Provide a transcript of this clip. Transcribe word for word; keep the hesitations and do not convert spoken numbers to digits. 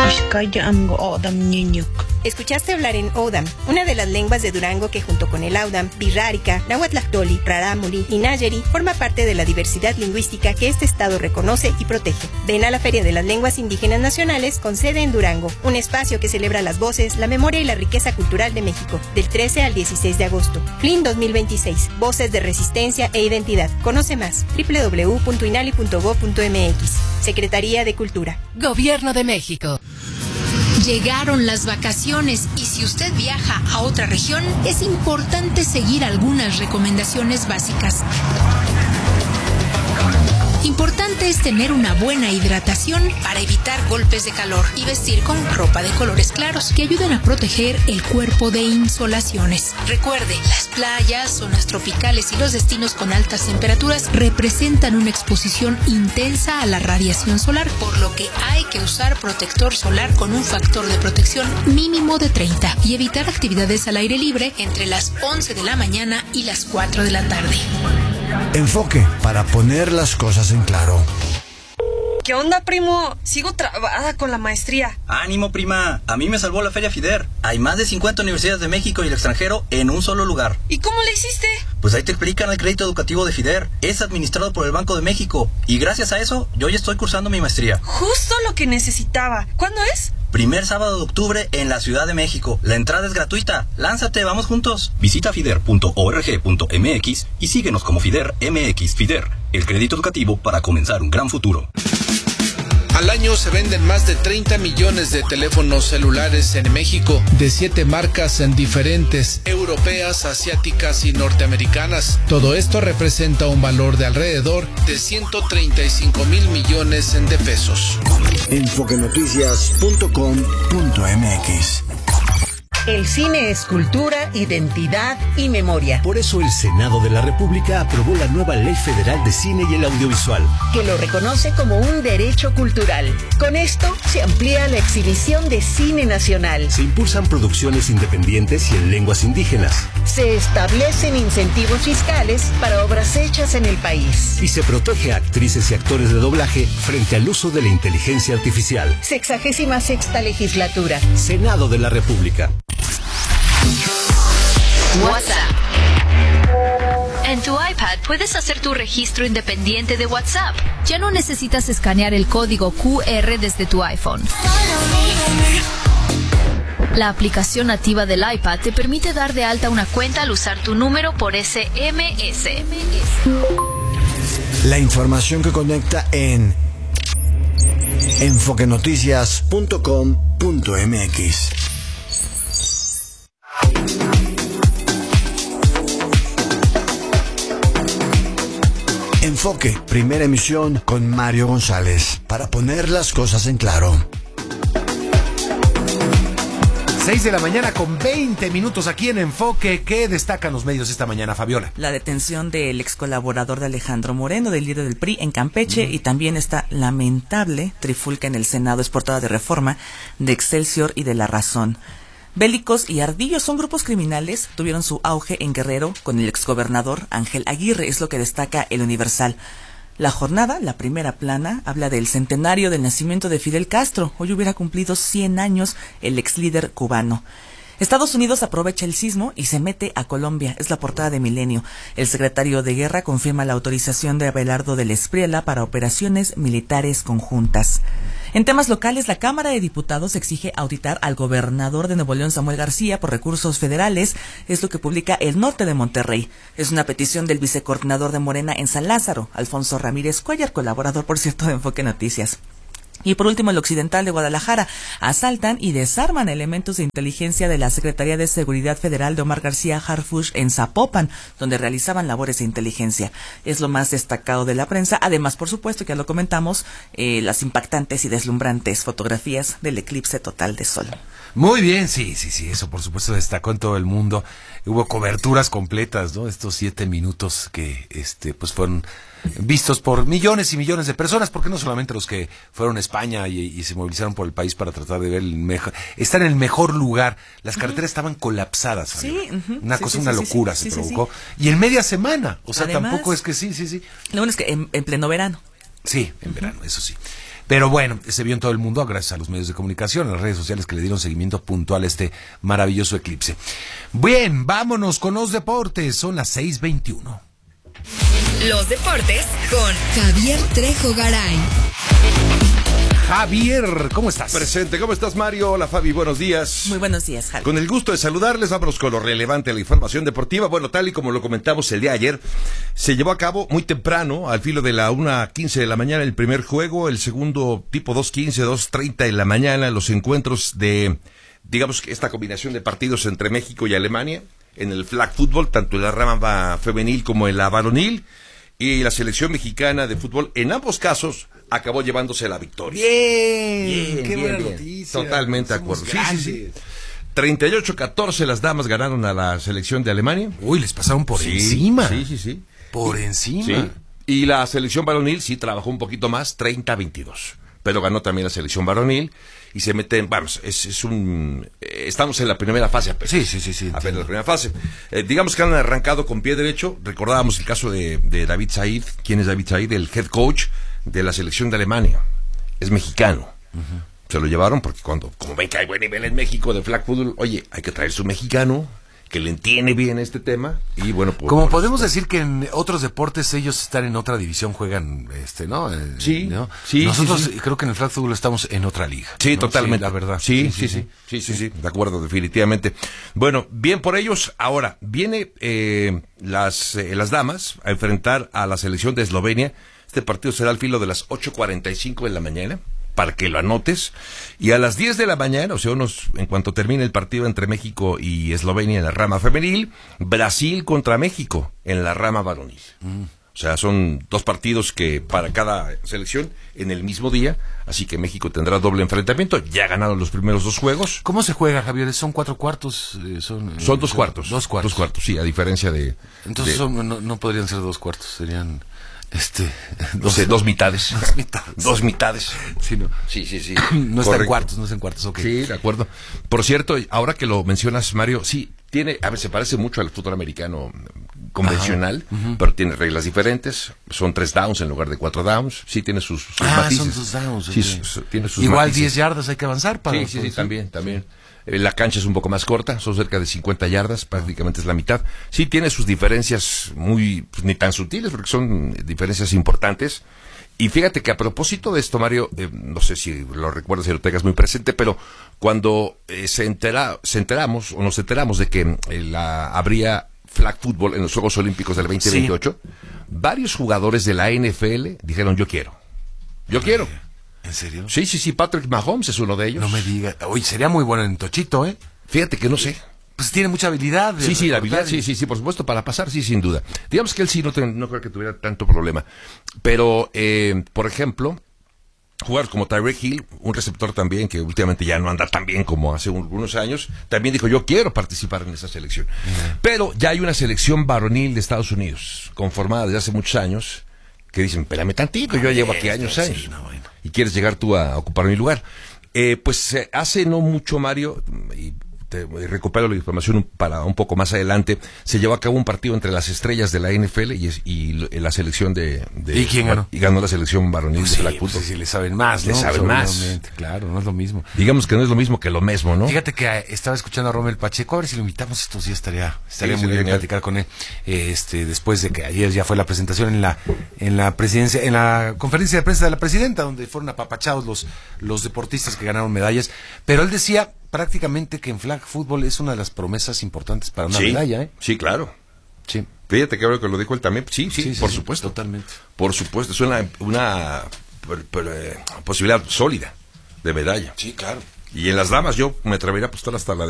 Escuchaste hablar en Odam, una de las lenguas de Durango que junto con el Audam, Birrárica, Nahuatlactoli, Rarámuri y Nayeri forma parte de la diversidad lingüística que este estado reconoce y protege. Ven a la Feria de las Lenguas Indígenas Nacionales con sede en Durango, un espacio que celebra las voces, la memoria y la riqueza cultural de México, del trece al dieciséis de agosto. F L I N dos mil veintiséis, Voces de Resistencia e Identidad. Conoce más, doble u doble u doble u punto inali punto gob punto eme equis. Secretaría de Cultura. Gobierno de México. Llegaron las vacaciones y si usted viaja a otra región, es importante seguir algunas recomendaciones básicas. Importante es tener una buena hidratación para evitar golpes de calor y vestir con ropa de colores claros que ayuden a proteger el cuerpo de insolaciones. Recuerde, las playas, zonas tropicales y los destinos con altas temperaturas representan una exposición intensa a la radiación solar, por lo que hay que usar protector solar con un factor de protección mínimo de treinta y evitar actividades al aire libre entre las once de la mañana y las cuatro de la tarde. Enfoque para poner las cosas en claro. ¿Qué onda, primo? Sigo trabada con la maestría. ¡Ánimo, prima! A mí me salvó la Feria FIDER. Hay más de cincuenta universidades de México y el extranjero en un solo lugar. ¿Y cómo le hiciste? Pues ahí te explican el crédito educativo de FIDER. Es administrado por el Banco de México. Y gracias a eso, yo ya estoy cursando mi maestría. Justo lo que necesitaba. ¿Cuándo es? Primer sábado de octubre en la Ciudad de México. La entrada es gratuita. Lánzate, vamos juntos. Visita fider punto org punto eme equis y síguenos como FIDER M X. FIDER, el crédito educativo para comenzar un gran futuro. Al año se venden más de treinta millones de teléfonos celulares en México, de siete marcas en diferentes, europeas, asiáticas y norteamericanas. Todo esto representa un valor de alrededor de ciento treinta y cinco mil millones de pesos. enfoque noticias punto com punto eme equis. El cine es cultura, identidad y memoria. Por eso el Senado de la República aprobó la nueva Ley Federal de Cine y el Audiovisual, que lo reconoce como un derecho cultural. Con esto se amplía la exhibición de cine nacional. Se impulsan producciones independientes y en lenguas indígenas. Se establecen incentivos fiscales para obras hechas en el país. Y se protege a actrices y actores de doblaje frente al uso de la inteligencia artificial. Sexagésima sexta legislatura. Senado de la República. WhatsApp. En tu iPad puedes hacer tu registro independiente de WhatsApp. Ya no necesitas escanear el código cu erre desde tu iPhone. La aplicación nativa del iPad te permite dar de alta una cuenta al usar tu número por ese eme ese. La información que conecta en enfoque noticias punto com punto eme equis. Enfoque, primera emisión con Mario González, para poner las cosas en claro. seis de la mañana con veinte minutos aquí en Enfoque. ¿Qué destacan los medios esta mañana, Fabiola? La detención del ex colaborador de Alejandro Moreno, del líder del P R I en Campeche, mm. y también esta lamentable trifulca en el Senado, es portada de Reforma, de Excelsior y de La Razón. Bélicos y Ardillos son grupos criminales, tuvieron su auge en Guerrero con el exgobernador Ángel Aguirre, es lo que destaca el Universal. La jornada, la primera plana, habla del centenario del nacimiento de Fidel Castro. Hoy hubiera cumplido cien años el ex líder cubano. Estados Unidos aprovecha el sismo y se mete a Colombia. Es la portada de Milenio. El secretario de Guerra confirma la autorización de Abelardo del Espriella para operaciones militares conjuntas. En temas locales, la Cámara de Diputados exige auditar al gobernador de Nuevo León, Samuel García, por recursos federales. Es lo que publica El Norte de Monterrey. Es una petición del vicecoordinador de Morena en San Lázaro, Alfonso Ramírez Cuellar, colaborador, por cierto, de Enfoque Noticias. Y por último, el Occidental de Guadalajara. Asaltan y desarman elementos de inteligencia de la Secretaría de Seguridad Federal de Omar García Harfuch en Zapopan, donde realizaban labores de inteligencia. Es lo más destacado de la prensa. Además, por supuesto, que ya lo comentamos, eh, las impactantes y deslumbrantes fotografías del eclipse total de sol. Muy bien, sí, sí, sí, eso por supuesto destacó en todo el mundo. Hubo coberturas completas, ¿no? Estos siete minutos que, este, pues fueron vistos por millones y millones de personas, porque no solamente los que fueron a España y, y se movilizaron por el país para tratar de ver el mejor, estar en el mejor lugar. Las carreteras uh-huh. estaban colapsadas. Sí, uh-huh. Una sí, cosa, sí, una sí, locura sí, se sí, provocó. Sí, sí. Y en media semana, o sea, además, tampoco es que sí, sí, sí. Lo bueno es que en, en pleno verano. Sí, en uh-huh. verano, eso sí. Pero bueno, se vio en todo el mundo gracias a los medios de comunicación, a las redes sociales que le dieron seguimiento puntual a este maravilloso eclipse. Bien, vámonos con los deportes, son las seis veintiuno. Los deportes con Javier Trejo Garay. Javier, ¿cómo estás? Presente, ¿cómo estás, Mario? Hola, Fabi, buenos días. Muy buenos días, Javier. Con el gusto de saludarles, vámonos con lo relevante de la información deportiva. Bueno, tal y como lo comentamos el día de ayer, se llevó a cabo muy temprano, al filo de la una quince de la mañana, el primer juego, el segundo tipo dos quince, dos treinta de la mañana, los encuentros de, digamos que esta combinación de partidos entre México y Alemania, en el flag fútbol, tanto en la rama femenil como en la varonil, y la selección mexicana de fútbol, en ambos casos, acabó llevándose la victoria. Bien, bien qué bien, buena bien. noticia. Totalmente de acuerdo. Sí, sí, sí. treinta y ocho a catorce las damas ganaron a la selección de Alemania. Uy, les pasaron por sí, encima. Sí, sí, sí. Por y, encima. Sí. Y la selección varonil sí trabajó un poquito más, treinta a veintidós. Pero ganó también la selección varonil y se meten, vamos, es, es un... Eh, estamos en la primera fase apenas. Sí, sí, sí, sí. Apenas la primera fase. Eh, digamos que han arrancado con pie derecho. Recordábamos el caso de, de David Said. ¿Quién es David Said? El head coach de la selección de Alemania. Es mexicano. Uh-huh. Se lo llevaron porque cuando, como ven que hay buen nivel en México de flag football, oye, hay que traer su mexicano que le entiende bien este tema y bueno, pues, como pues, podemos decir que en otros deportes ellos están en otra división, juegan este, ¿no? Eh, sí, ¿no? sí, nosotros sí, sí. creo que en el flag football estamos en otra liga. Sí, ¿no? totalmente, sí, la verdad. Sí sí sí, sí, sí, sí, sí, de acuerdo, definitivamente. Bueno, bien por ellos. Ahora viene eh, las eh, las damas a enfrentar a la selección de Eslovenia. Este partido será al filo de las ocho cuarenta y cinco de la mañana, para que lo anotes, y a las diez de la mañana, o sea, unos, en cuanto termine el partido entre México y Eslovenia en la rama femenil, Brasil contra México en la rama varonil. Mm. O sea, son dos partidos que para cada selección en el mismo día, así que México tendrá doble enfrentamiento, ya ganaron los primeros dos juegos. ¿Cómo se juega, Javier? ¿Son cuatro cuartos? Eh, son, eh, son dos cuartos. Dos cuartos. Dos cuartos, sí, a diferencia de... Entonces de, son, no, no podrían ser dos cuartos, serían... Este, no sé, dos mitades. Dos mitades. Dos mitades. Sí, no. Sí, sí, sí. No está en cuartos, no está en cuartos, ok. Sí, de acuerdo. Por cierto, ahora que lo mencionas, Mario, sí, tiene, a ver, se parece mucho al fútbol americano convencional, uh-huh. pero tiene reglas diferentes. Son tres downs en lugar de cuatro downs. Sí, tiene sus, sus ah, matices. son sus downs. Sí, okay. su, tiene sus Igual matices. diez yardas hay que avanzar para... Sí, sí, sí, también, también. La cancha es un poco más corta, son cerca de cincuenta yardas, prácticamente es la mitad. Sí tiene sus diferencias muy, pues, ni tan sutiles, porque son diferencias importantes. Y fíjate que a propósito de esto, Mario, eh, no sé si lo recuerdas, si lo tengas muy presente, pero cuando eh, se, entera, se enteramos, o nos enteramos de que eh, la, habría flag football en los Juegos Olímpicos del veinte veintiocho, sí. varios jugadores de la N F L dijeron, yo quiero, yo quiero. ¿En serio? Sí, sí, sí, Patrick Mahomes es uno de ellos. No me diga. Oye, sería muy bueno en Tochito, ¿eh? Fíjate que no sé. Pues tiene mucha habilidad. Sí, sí, la habilidad, sí, sí, sí, por supuesto, para pasar, sí, sin duda. Digamos que él sí no, te, no creo que tuviera tanto problema. Pero, eh, por ejemplo, jugadores como Tyreek Hill, un receptor también que últimamente ya no anda tan bien como hace unos años, también dijo, yo quiero participar en esa selección. Uh-huh. Pero ya hay una selección varonil de Estados Unidos, conformada desde hace muchos años, que dicen, espérame tantito, yo llevo aquí años, años. Sí, no, bueno. Y quieres llegar tú a ocupar mi lugar. Eh, pues eh, hace no mucho, Mario, y te recupero la información para un poco más adelante, se llevó a cabo un partido entre las estrellas de la N F L y, y la selección de, de... ¿Y quién ganó? Y ganó la selección varonil pues de sí, flag football. Pues sí, le saben más, ¿no? Le saben más. Claro, no es lo mismo. Digamos que no es lo mismo que lo mismo, ¿no? Fíjate que eh, estaba escuchando a Rommel Pacheco, a ver si lo invitamos estos días, estaría, estaría sí, muy bien genial. platicar con él, eh, este, después de que ayer ya fue la presentación en la, en la presidencia, en la conferencia de prensa de la presidenta, donde fueron apapachados los, los deportistas que ganaron medallas, pero él decía prácticamente que en flag fútbol es una de las promesas importantes para una sí, medalla, ¿eh? Sí, claro. Sí. Fíjate que ahora que lo dijo él también. Sí, sí, sí, sí por sí, supuesto. Totalmente. Por supuesto, es una, una per, per, eh, posibilidad sólida de medalla. Sí, claro. Y en las damas yo me atrevería a apostar hasta la